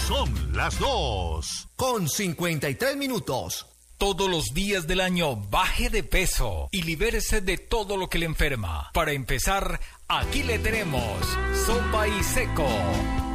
Son las 2:53. Todos los días del año baje de peso y libérese de todo lo que le enferma. Para empezar, aquí le tenemos Sopa y Seco.